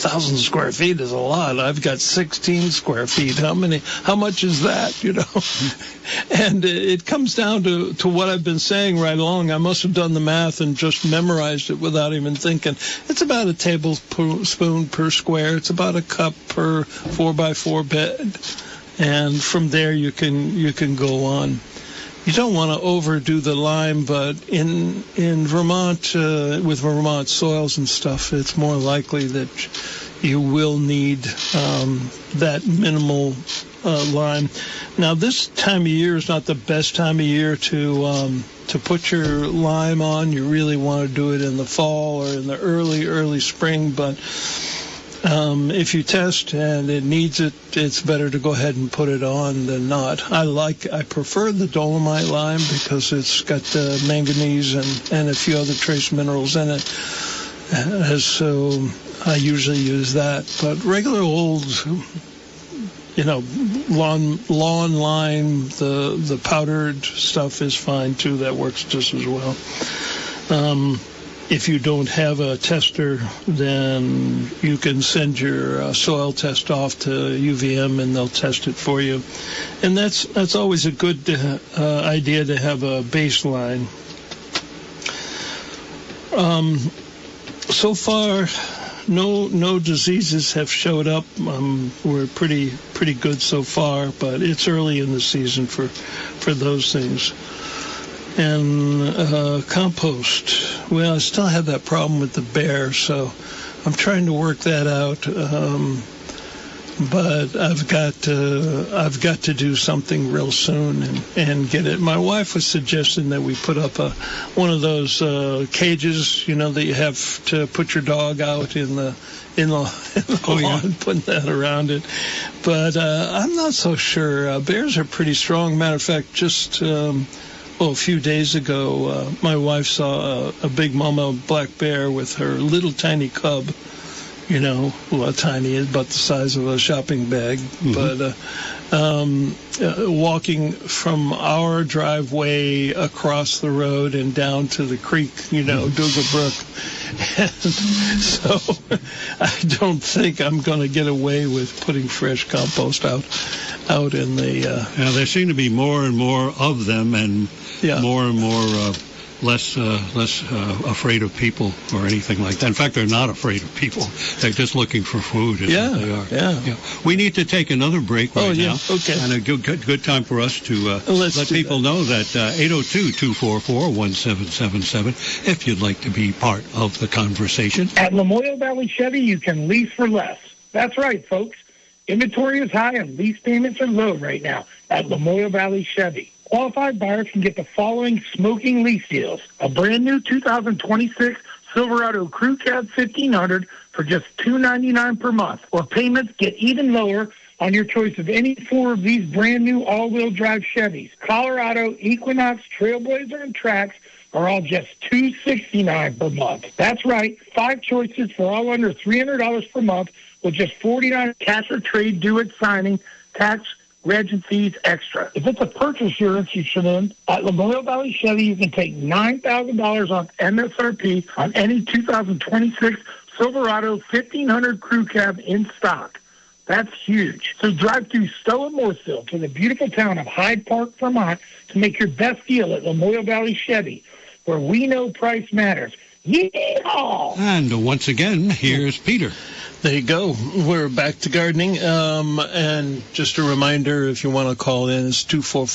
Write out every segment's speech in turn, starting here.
1,000 square feet is a lot. I've got 16 square feet. How much is that, And it comes down to what I've been saying right along. I must have done the math and just memorized it without even thinking. It's about a tablespoon per square. It's about a cup per 4x4 bed. And from there you can go on. You don't want to overdo the lime, but in Vermont, with Vermont soils and stuff, it's more likely that you will need that minimal lime. Now, this time of year is not the best time of year to put your lime on. You really want to do it in the fall or in the early spring, but if you test and it needs it, it's better to go ahead and put it on than not. I prefer the Dolomite lime because it's got manganese and a few other trace minerals in it. So I usually use that. But regular old, lawn lime, the powdered stuff is fine too. That works just as well. If you don't have a tester, then you can send your soil test off to UVM and they'll test it for you. And that's always a good idea to have a baseline. So far, no diseases have showed up. We're pretty good so far, but it's early in the season for those things. And compost. Well, I still have that problem with the bear, so I'm trying to work that out. But I've got to do something real soon and get it. My wife was suggesting that we put up one of those cages, that you have to put your dog out in the lawn, putting that around it. But I'm not so sure. Bears are pretty strong. Matter of fact, just a few days ago, my wife saw a big mama black bear with her little tiny cub, tiny, about the size of a shopping bag, but walking from our driveway across the road and down to the creek, Dougal Brook. And so I don't think I'm going to get away with putting fresh compost out in the... there seem to be more and more of them, and more and more less afraid of people or anything like that. In fact, they're not afraid of people. They're just looking for food. Is what they are. Yeah. We need to take another break now. Okay. And a good time for us to let people know that 802-244-1777 if you'd like to be part of the conversation. At Lamoille Valley Chevy, you can lease for less. That's right, folks. Inventory is high and lease payments are low right now at Lamoille Valley Chevy. Qualified buyers can get the following smoking lease deals. A brand new 2026 Silverado Crew Cab 1500 for just $299 per month. Or payments get even lower on your choice of any four of these brand new all-wheel drive Chevys. Colorado, Equinox, Trailblazer, and Trax are all just $269 per month. That's right, 5 choices for all under $300 per month with just $49 cash or trade due at signing, tax, reg and fees extra. If it's a purchase you're interested in, at Lamoille Valley Chevy, you can take $9,000 off MSRP on any 2026 Silverado 1500 Crew Cab in stock. That's huge. So drive through Stowe and Mooresville to the beautiful town of Hyde Park, Vermont to make your best deal at Lamoille Valley Chevy, where we know price matters. Yeehaw! And once again, here's Peter. There you go. We're back to gardening. And just a reminder, if you want to call in, it's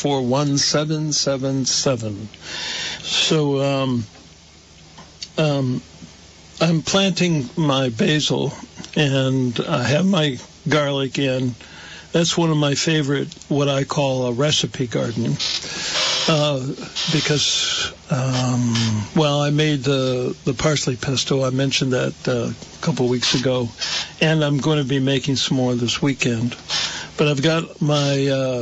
244-1777. So I'm planting my basil, and I have my garlic in. That's one of my favorite, what I call a recipe gardening. Because, I made the parsley pesto. I mentioned that a couple weeks ago, and I'm going to be making some more this weekend. But I've got my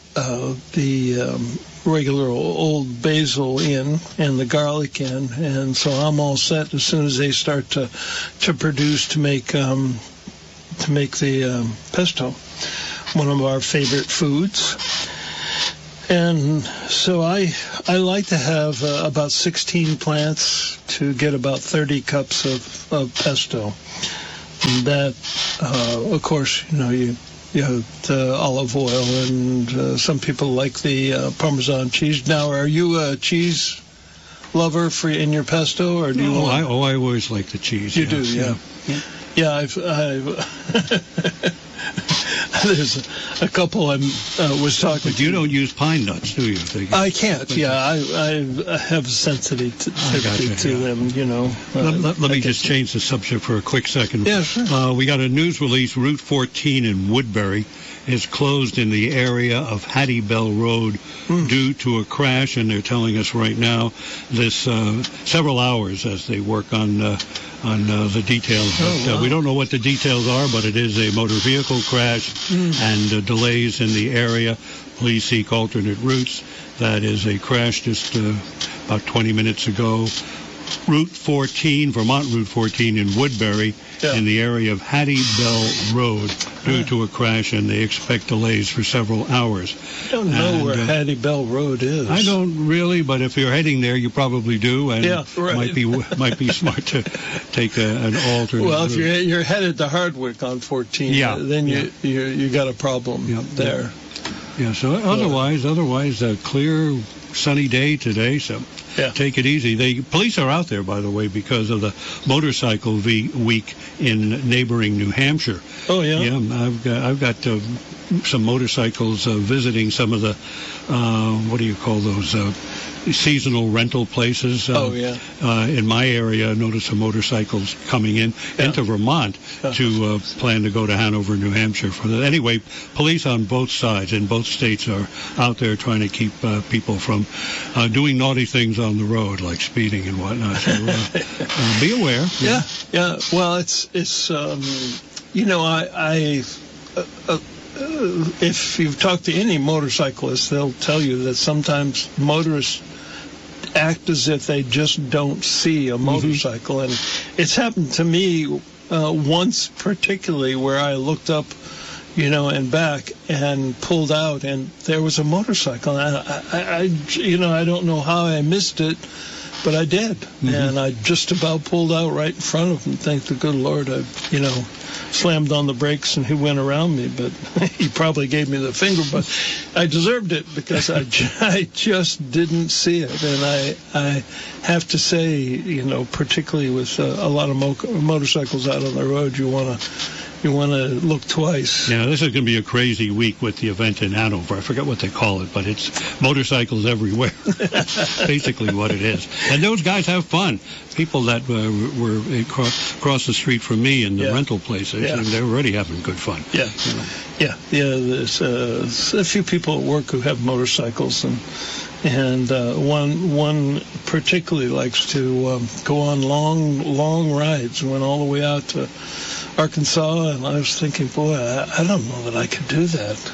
regular old basil in and the garlic in, and so I'm all set as soon as they start to produce to make the pesto, one of our favorite foods. And so I like to have about 16 plants to get about 30 cups of pesto. And that, of course, you have the olive oil, and some people like the Parmesan cheese. Now, are you a cheese lover in your pesto, or do you? I always like the cheese. You do, yeah. Yeah, I've there's a couple I was talking. But you don't use pine nuts, do you? I can't. Yeah, I have a sensitivity to them. Let me just change the subject for a quick second. Yeah, sure. We got a news release. Route 14 in Woodbury is closed in the area of Hattie Bell Road due to a crash, and they're telling us right now this several hours as they work on the details. Wow. We don't know what the details are, but it is a motor vehicle crash and delays in the area. Police seek alternate routes. That is a crash just about 20 minutes ago. Route 14, Vermont Route 14 in Woodbury, in the area of Hattie Bell Road, due to a crash, and they expect delays for several hours. I don't know where Hattie Bell Road is. I don't really, but if you're heading there, you probably do, and might be smart to take an alternate route. Well, if you're headed to Hardwick on 14, then you got a problem there. Yeah. So otherwise, a clear, sunny day today. So. Yeah. Take it easy. The police are out there, by the way, because of the motorcycle week in neighboring New Hampshire. Oh yeah. Yeah, I've got some motorcycles visiting some of the what do you call those seasonal rental places. In my area, I noticed some motorcycles coming into Vermont to plan to go to Hanover, New Hampshire for that. Anyway, police on both sides in both states are out there trying to keep people from doing naughty things on the road, like speeding and whatnot. So be aware. Yeah. Well, it's if you've talked to any motorcyclist, they'll tell you that sometimes motorists act as if they just don't see a motorcycle. And it's happened to me once particularly where I looked up, and back and pulled out, and there was a motorcycle. I don't know how I missed it, but I did. And I just about pulled out right in front of him. Thank the good Lord, I slammed on the brakes and he went around me, but he probably gave me the finger, but I deserved it because I just didn't see it. And I have to say, particularly with a lot of motorcycles out on the road, you want to look twice. Yeah, this is going to be a crazy week with the event in Hanover. I forget what they call it, but it's motorcycles everywhere. Basically what it is. And those guys have fun. People that were across the street from me in the rental places, and they're already having good fun. Yeah. There's a few people at work who have motorcycles, and one particularly likes to go on long rides. Went all the way out to Arkansas, and I was thinking, boy, I don't know that I could do that.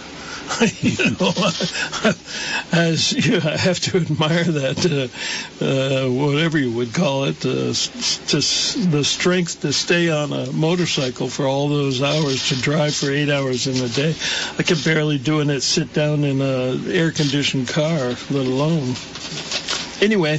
I have to admire that, whatever you would call it, the strength to stay on a motorcycle for all those hours, to drive for 8 hours in a day. I could barely doing it sit down in a air-conditioned car, let alone. Anyway,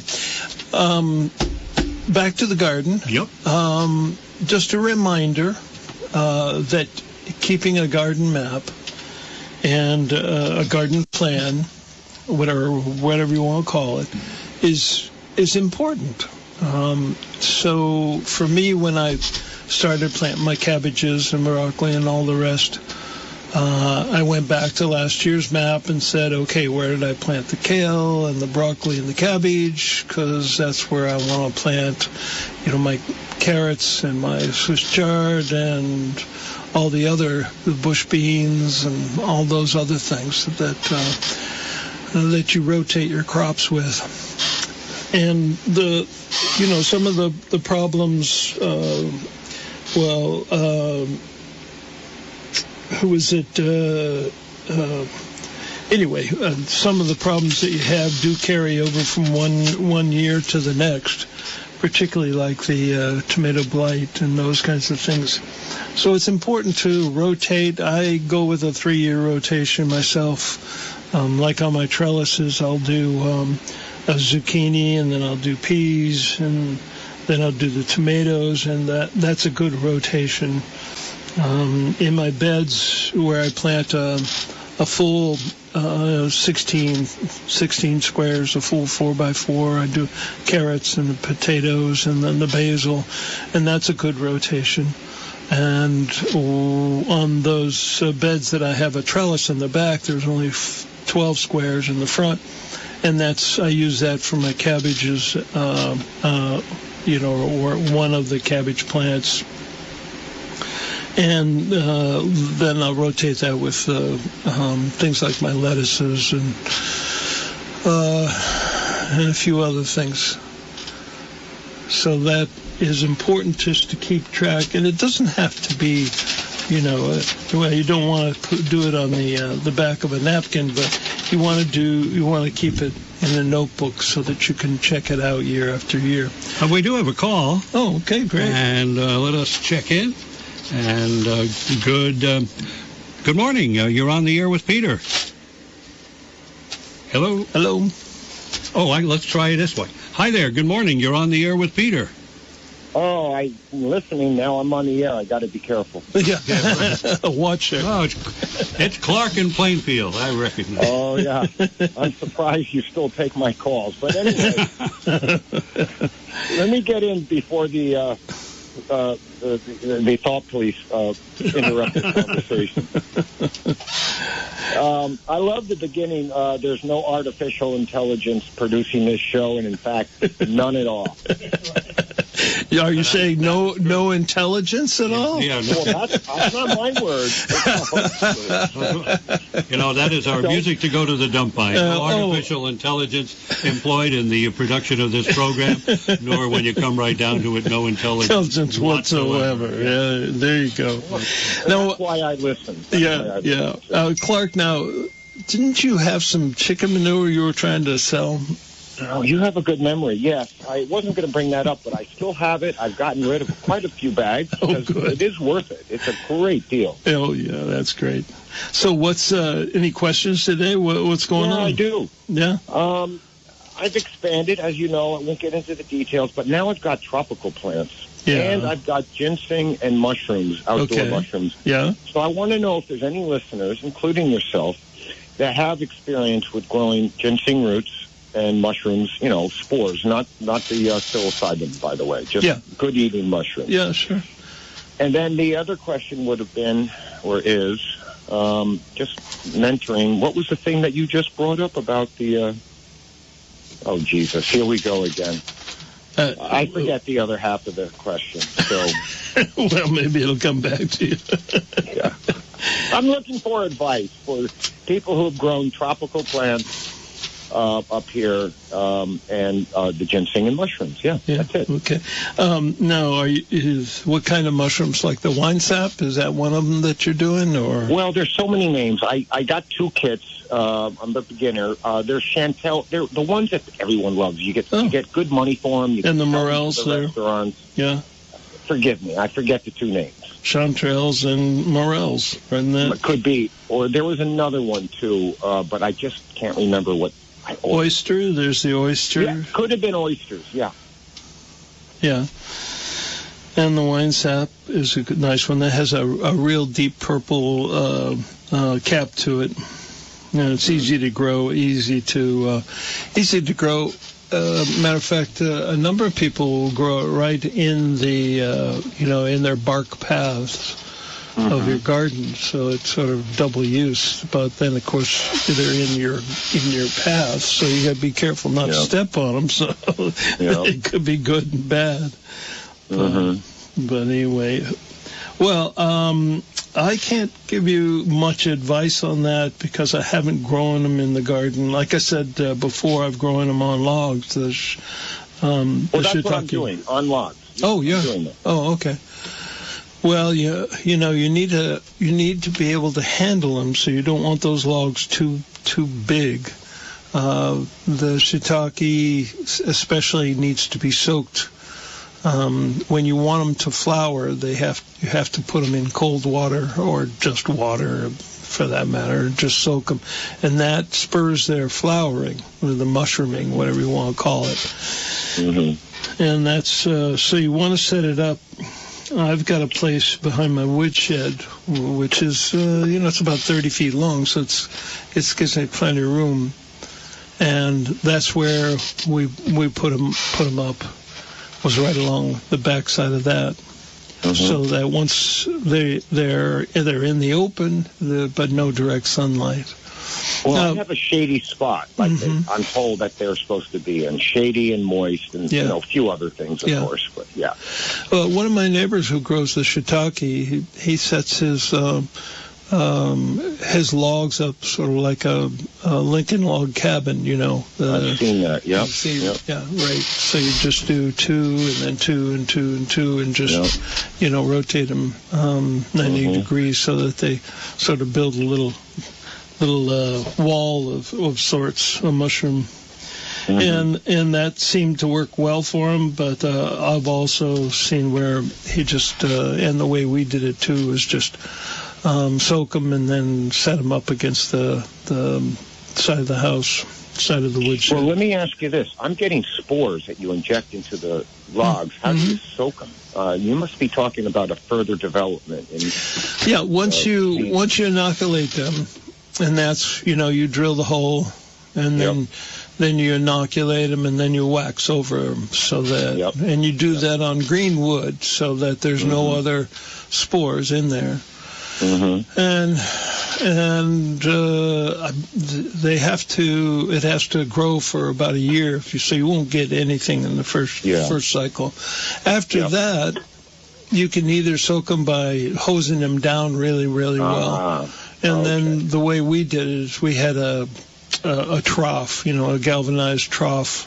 back to the garden. Yep. Just a reminder that keeping a garden map and a garden plan, whatever you want to call it, is important. So for me, when I started planting my cabbages and broccoli and all the rest, I went back to last year's map and said, okay, where did I plant the kale and the broccoli and the cabbage? Because that's where I want to plant, my carrots and my Swiss chard and all the other bush beans and all those other things that you rotate your crops with. And some of the problems, who was it? Anyway, some of the problems that you have do carry over from one year to the next, particularly like the tomato blight and those kinds of things. So it's important to rotate. I go with a 3-year rotation myself. Like on my trellises, I'll do a zucchini, and then I'll do peas, and then I'll do the tomatoes, and that's a good rotation. In my beds where I plant a full 16 squares, a full 4x4, I do carrots and the potatoes and then the basil, and that's a good rotation. And on those beds that I have a trellis in the back, there's only 12 squares in the front, and I use that for my cabbages, or one of the cabbage plants. And then I'll rotate that with things like my lettuces and a few other things. So that is important just to keep track, and it doesn't have to be, you don't want to do it on the back of a napkin, but you want to keep it in a notebook so that you can check it out year after year. We do have a call. Oh, okay, great. And let us check in. And good morning. You're on the air with Peter. Hello. Hello. Oh, let's try it this way. Hi there. Good morning. You're on the air with Peter. Oh, I'm listening now. I'm on the air. I got to be careful. Yeah. Watch it. Oh, it's Clark in Plainfield. I recognize. Oh, yeah. I'm surprised you still take my calls. But anyway, let me get in before the thought police interrupt the conversation. I love the beginning. There's no artificial intelligence producing this show, and in fact, none at all. Are you saying no intelligence at all? Yeah, no. Well, that's not my word. That is our music to go to the dump by. No artificial intelligence employed in the production of this program, nor when you come right down to it, no intelligence whatsoever. Yeah, there you go. That's why I listen. Yeah. Clark, now, didn't you have some chicken manure you were trying to sell? Oh, you have a good memory. Yes, I wasn't going to bring that up, but I still have it. I've gotten rid of quite a few bags because it is worth it. It's a great deal. Oh, yeah, that's great. So what's any questions today? What's going on? Yeah, I do. Yeah? I've expanded, as you know. I won't get into the details, but now I've got tropical plants. Yeah. And I've got ginseng and mushrooms, outdoor mushrooms. Yeah. So I want to know if there's any listeners, including yourself, that have experience with growing ginseng roots and mushrooms, spores, not the psilocybin, by the way, just good eating mushrooms. Yeah, sure. And then the other question would have been, or is, just mentoring. What was the thing that you just brought up about the, oh, Jesus, here we go again. I forget the other half of the question, so. Well, maybe it'll come back to you. Yeah. I'm looking for advice for people who have grown tropical plants up here, and the ginseng and mushrooms. Yeah, that's it. Okay. Now, what kind of mushrooms? Like the wine sap? Is that one of them that you're doing, or? Well, there's so many names. I got 2 kits. I'm a beginner. There's Chantel. They're the ones that everyone loves. You get good money for them. And the morels there. Restaurants. Yeah. Forgive me. I forget the 2 names. Chanterelles and morels. Could be. Or there was another one too, but I just can't remember what. Oyster. There's the oyster. Yeah, could have been oysters. Yeah. Yeah. And the wine sap is a nice one that has a real deep purple cap to it. And it's easy to grow, easy to grow. Matter of fact, a number of people will grow it right in the in their bark paths of your garden, so it's sort of double use. But then, of course, they're in your path, so you got to be careful not to step on them. So it could be good and bad. But anyway, well, I can't give you much advice on that because I haven't grown them in the garden. Like I said before, I've grown them on logs. That's what I'm doing, on logs. Oh, yeah. Oh, okay. Well, you need to be able to handle them, so you don't want those logs too big. The shiitake especially needs to be soaked. When you want them to flower, you have to put them in cold water or just water for that matter, just soak them. And that spurs their flowering, or the mushrooming, whatever you want to call it. Mm-hmm. And that's, so you want to set it up. I've got a place behind my woodshed, which is, it's about 30 feet long, so it gives me plenty of room. And that's where we put them up, was right along the backside of that. So that once they're in the open, but no direct sunlight. Well, I have a shady spot, like I'm told that they're supposed to be, and shady and moist, and a few other things, of course. But Well, one of my neighbors who grows the shiitake, he sets his logs up sort of like a Lincoln log cabin, I've seen that, Yeah, right. So you just do 2 and then 2 and 2 and 2 and just, rotate them 90 degrees so that they sort of build a little wall of sorts, a mushroom. And that seemed to work well for him, but I've also seen where he just, and the way we did it too, was just soak them and then set them up against the side of the house, side of the woodshed. Well, let me ask you this. I'm getting spores that you inject into the logs. How do you soak them? You must be talking about a further development. Once you inoculate them, and that's, you drill the hole, and then you inoculate them, and then you wax over them, so that, and you do that on green wood, so that there's no other spores in there. And they have to. It has to grow for about a year, so you won't get anything in the first cycle. After that, you can either soak them by hosing them down really, really well, and then the way we did it is we had a trough, a galvanized trough,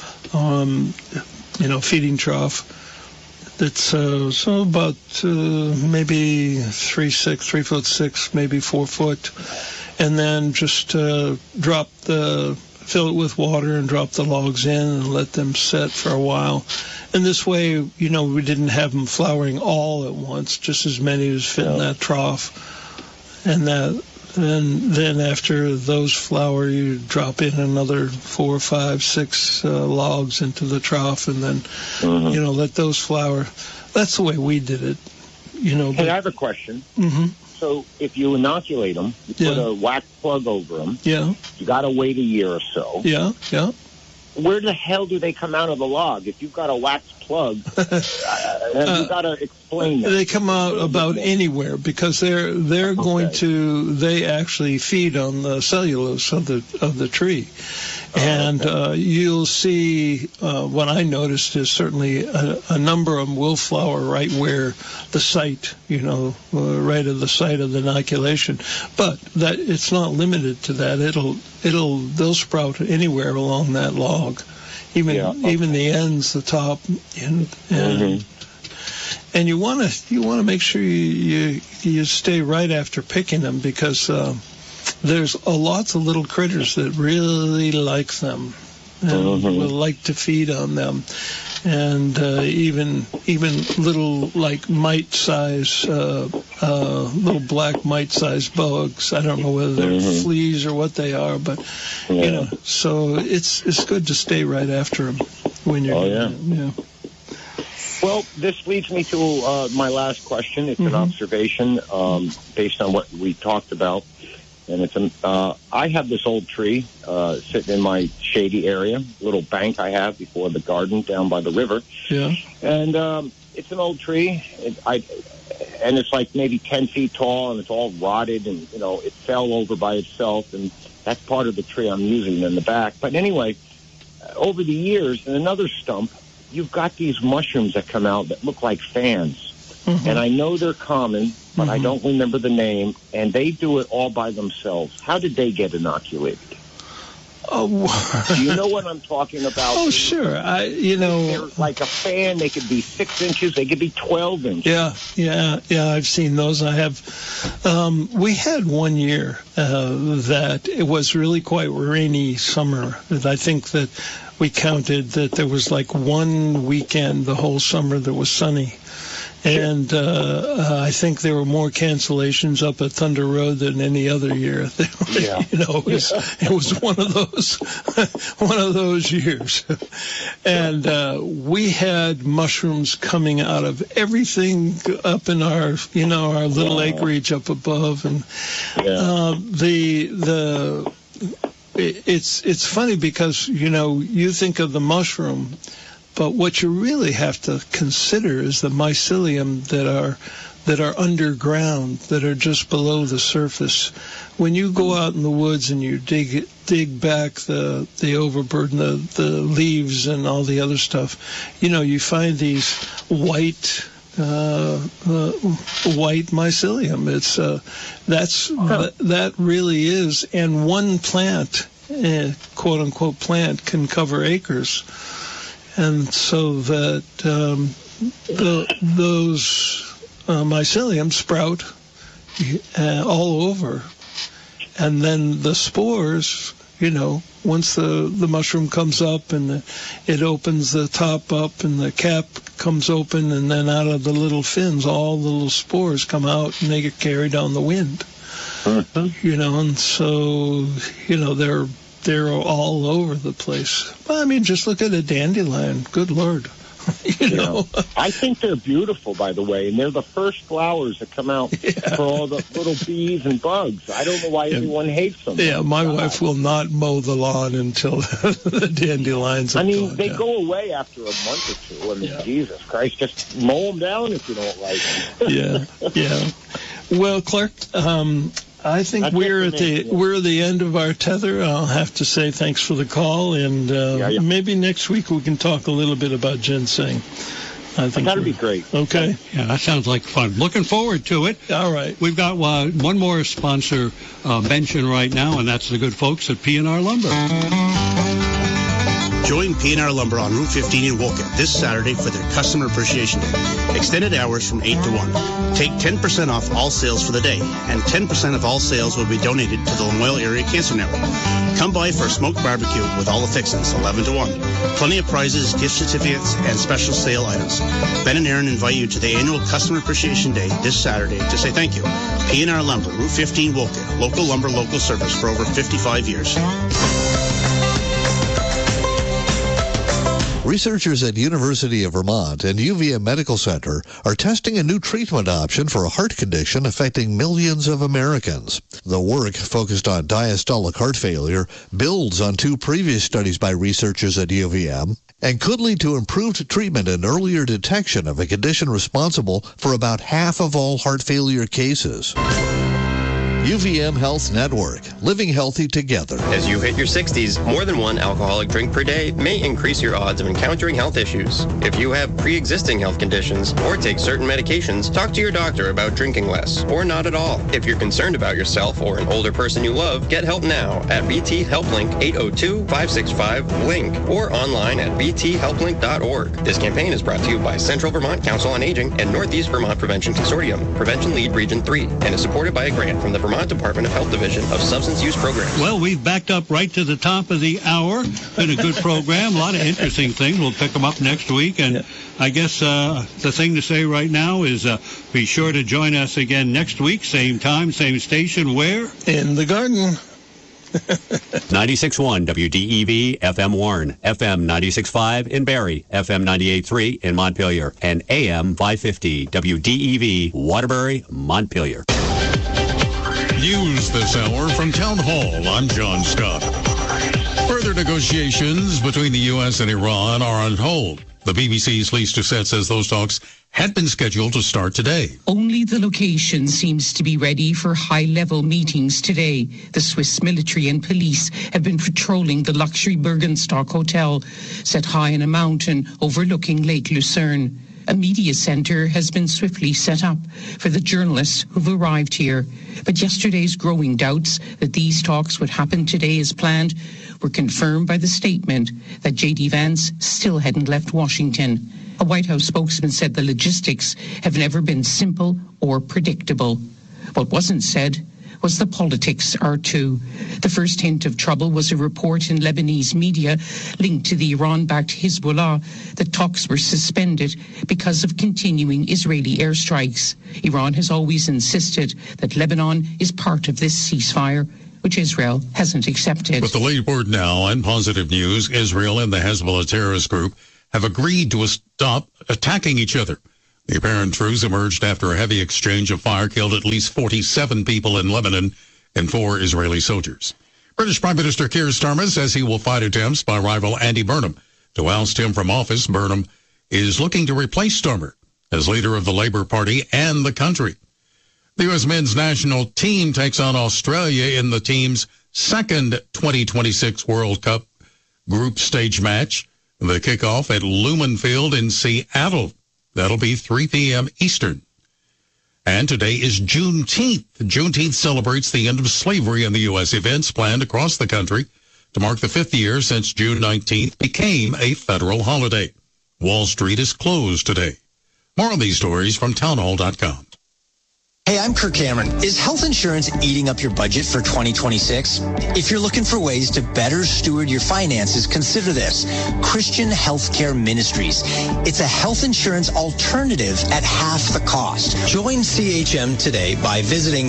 feeding trough. It's so about maybe 3'6", maybe 4 foot, and then just fill it with water and drop the logs in and let them set for a while. And this way, we didn't have them flowering all at once, just as many as fit in that trough. And then after those flower, you drop in another 4, 5, 6 logs into the trough, and then let those flower. That's the way we did it. Hey, I have a question. So if you inoculate them, you put a wax plug over them. You got to wait a year or so. Where the hell do they come out of the log? If you've got a wax plug, you've got to explain that. They come out about anywhere, because they're going to. They actually feed on the cellulose of the tree, and you'll see. What I noticed is certainly a number of them will flower right where the site, right at the site of the inoculation. But that it's not limited to that. They'll sprout anywhere along that log, even the ends, the top, and you want to make sure you stay right after picking them, because there's lots of little critters that really like them and will like to feed on them, and even little like mite-size, little black mite-size bugs. I don't know whether they're fleas or what they are, but so it's good to stay right after them when you're Well, this leads me to my last question. It's an observation based on what we talked about. And it's I have this old tree sitting in my shady area, little bank I have before the garden down by the river. And it's an old tree. And it's like maybe 10 feet tall, and it's all rotted, and, it fell over by itself. And that's part of the tree I'm using in the back. But anyway, over the years, in another stump, you've got these mushrooms that come out that look like fans. And I know they're common, but I don't remember the name, and they do it all by themselves. How did they get inoculated? Do you know what I'm talking about? Oh, sure. They're like a fan. They could be 6 inches. They could be 12 inches. Yeah. I've seen those. I have. We had one year that it was really quite rainy summer. I think that we counted that there was like one weekend the whole summer that was sunny. And I think there were more cancellations up at Thunder Road than any other year. Yeah. It was one of those years. And we had mushrooms coming out of everything up in our little acreage up above. And it's funny because, you think of the mushroom, but what you really have to consider is the mycelium that are underground, that are just below the surface. When you go out in the woods and you dig back the overburden, the leaves and all the other stuff, you find these white mycelium. It's that really is, and one plant, quote unquote plant, can cover acres. And so that those mycelium sprout all over. And then the spores, once the mushroom comes up and it opens the top up and the cap comes open, and then out of the little fins, all the little spores come out and they get carried down the wind. And so, they're all over the place. Well, I mean, just look at a dandelion. Good Lord. I think they're beautiful, by the way, and they're the first flowers that come out for all the little bees and bugs. I don't know why everyone hates them. Yeah, my wife will not mow the lawn until the dandelions are gone. They go away after a month or two. I mean, Jesus Christ, just mow them down if you don't like them. Yeah. Well, Clark, I think we're at the end of our tether. I'll have to say thanks for the call, and maybe next week we can talk a little bit about ginseng. I think that'd be great. Okay. Yeah, that sounds like fun. Looking forward to it. All right. We've got one more sponsor mention right now, and that's the good folks at P&R Lumber. Join P&R Lumber on Route 15 in Wolcott this Saturday for their Customer Appreciation Day. Extended hours from 8 to 1. Take 10% off all sales for the day, and 10% of all sales will be donated to the Lamoille Area Cancer Network. Come by for a smoked barbecue with all the fixings, 11 to 1. Plenty of prizes, gift certificates, and special sale items. Ben and Aaron invite you to the annual Customer Appreciation Day this Saturday to say thank you. P&R Lumber, Route 15 Wolcott. Local lumber, local service for over 55 years. Researchers at University of Vermont and UVM Medical Center are testing a new treatment option for a heart condition affecting millions of Americans. The work, focused on diastolic heart failure, builds on two previous studies by researchers at UVM and could lead to improved treatment and earlier detection of a condition responsible for about half of all heart failure cases. UVM Health Network, living healthy together. As you hit your 60s, more than one alcoholic drink per day may increase your odds of encountering health issues. If you have pre-existing health conditions or take certain medications, talk to your doctor about drinking less or not at all. If you're concerned about yourself or an older person you love, get help now at BT HelpLink 802-565-LINK or online at bthelplink.org. This campaign is brought to you by Central Vermont Council on Aging and Northeast Vermont Prevention Consortium, Prevention Lead Region 3, and is supported by a grant from the Vermont Department of Health Division of Substance Use Programs. Well, we've backed up right to the top of the hour. Been a good program. A lot of interesting things. We'll pick them up next week. And I guess the thing to say right now is be sure to join us again next week. Same time, same station. Where? In the garden. 96.1 WDEV FM Warren, FM 96.5 in Barrie, FM 98.3 in Montpelier, and AM 550 WDEV Waterbury, Montpelier. News this hour from Town Hall. I'm John Scott. Further negotiations between the U.S. and Iran are on hold. The BBC's Lise Doucette says those talks had been scheduled to start today. Only the location seems to be ready for high-level meetings today. The Swiss military and police have been patrolling the luxury Bergenstock Hotel, set high on a mountain overlooking Lake Lucerne. A media centre has been swiftly set up for the journalists who've arrived here. But yesterday's growing doubts that these talks would happen today as planned were confirmed by the statement that J.D. Vance still hadn't left Washington. A White House spokesman said the logistics have never been simple or predictable. What wasn't said was the politics are too. The first hint of trouble was a report in Lebanese media linked to the Iran-backed Hezbollah that talks were suspended because of continuing Israeli airstrikes. Iran has always insisted that Lebanon is part of this ceasefire, which Israel hasn't accepted. With the late word now and positive news, Israel and the Hezbollah terrorist group have agreed to stop attacking each other. The apparent truce emerged after a heavy exchange of fire killed at least 47 people in Lebanon and 4 Israeli soldiers. British Prime Minister Keir Starmer says he will fight attempts by rival Andy Burnham to oust him from office. Burnham is looking to replace Starmer as leader of the Labour Party and the country. The U.S. men's national team takes on Australia in the team's second 2026 World Cup group stage match. The kickoff at Lumen Field in Seattle. That'll be 3 p.m. Eastern. And today is Juneteenth. Juneteenth celebrates the end of slavery in the U.S. Events planned across the country to mark the 5th year since June 19th became a federal holiday. Wall Street is closed today. More on these stories from townhall.com. Hey, I'm Kirk Cameron. Is health insurance eating up your budget for 2026? If you're looking for ways to better steward your finances, consider this. Christian Healthcare Ministries. It's a health insurance alternative at half the cost. Join CHM today by visiting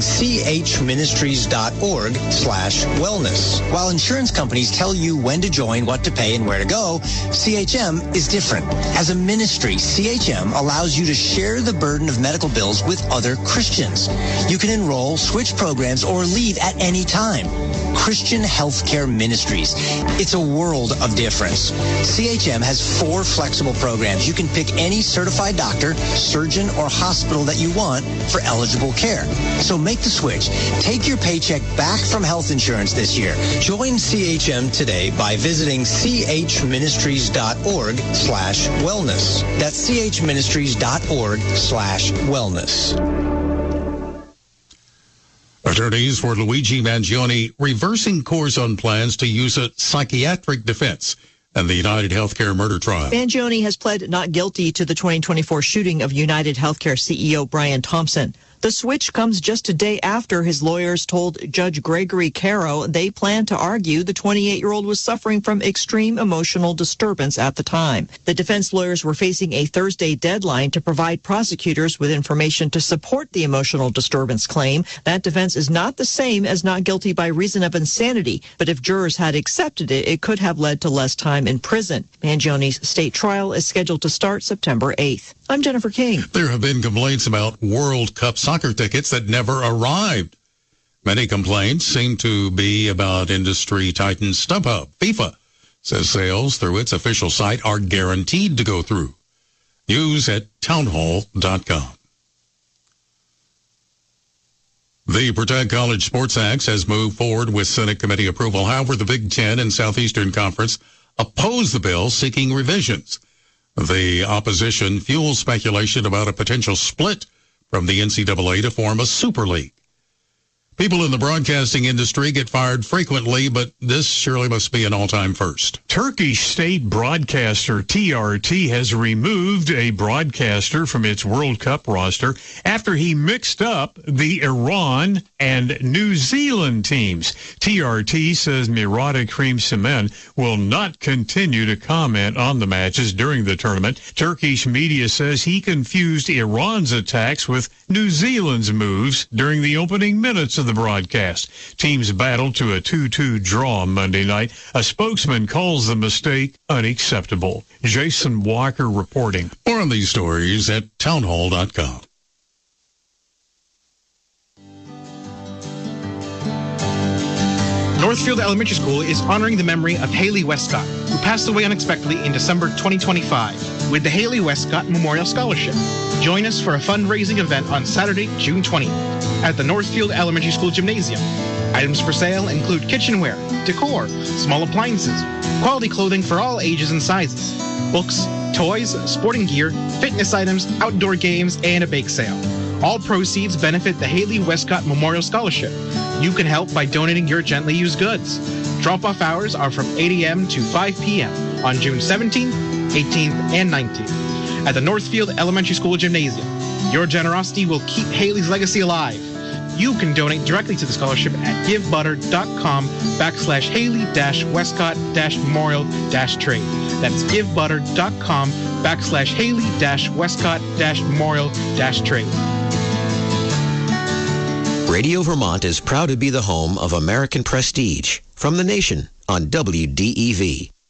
chministries.org/wellness. While insurance companies tell you when to join, what to pay, and where to go, CHM is different. As a ministry, CHM allows you to share the burden of medical bills with other Christians. You can enroll, switch programs, or leave at any time. Christian Healthcare Ministries. It's a world of difference. CHM has 4 flexible programs. You can pick any certified doctor, surgeon, or hospital that you want for eligible care. So make the switch. Take your paycheck back from health insurance this year. Join CHM today by visiting chministries.org/wellness. That's chministries.org/wellness. Attorneys for Luigi Mangione reversing course on plans to use a psychiatric defense in the United Healthcare murder trial. Mangione has pled not guilty to the 2024 shooting of United Healthcare CEO Brian Thompson. The switch comes just a day after his lawyers told Judge Gregory Caro they plan to argue the 28-year-old was suffering from extreme emotional disturbance at the time. The defense lawyers were facing a Thursday deadline to provide prosecutors with information to support the emotional disturbance claim. That defense is not the same as not guilty by reason of insanity, but if jurors had accepted it, it could have led to less time in prison. Mangione's state trial is scheduled to start September 8th. I'm Jennifer King. There have been complaints about World Cup soccer tickets that never arrived. Many complaints seem to be about industry titan StubHub. FIFA says sales through its official site are guaranteed to go through. News at townhall.com. The Protect College Sports Act has moved forward with Senate committee approval. However, the Big Ten and Southeastern Conference oppose the bill, seeking revisions. The opposition fuels speculation about a potential split from the NCAA to form a super league. People in the broadcasting industry get fired frequently, but this surely must be an all-time first. Turkish state broadcaster TRT has removed a broadcaster from its World Cup roster after he mixed up the Iran and New Zealand teams. TRT says Mirada Krem-Semen will not continue to comment on the matches during the tournament. Turkish media says he confused Iran's attacks with New Zealand's moves during the opening minutes of the broadcast. Teams battled to a 2-2 draw Monday night. A spokesman calls the mistake unacceptable. Jason Walker reporting. More on these stories at townhall.com. Northfield Elementary School is honoring the memory of Haley Westcott, who passed away unexpectedly in December 2025, with the Haley Westcott Memorial Scholarship. Join us for a fundraising event on Saturday, June 20th, at the Northfield Elementary School Gymnasium. Items for sale include kitchenware, decor, small appliances, quality clothing for all ages and sizes, books, toys, sporting gear, fitness items, outdoor games, and a bake sale. All proceeds benefit the Haley Westcott Memorial Scholarship. You can help by donating your gently used goods. Drop-off hours are from 8 a.m. to 5 p.m. on June 17th, 18th, and 19th at the Northfield Elementary School Gymnasium. Your generosity will keep Haley's legacy alive. You can donate directly to the scholarship at givebutter.com/Haley-Westcott-Memorial-Trade. That's givebutter.com/Haley-Westcott-Memorial-Trade. Radio Vermont is proud to be the home of American Prestige from the nation on WDEV.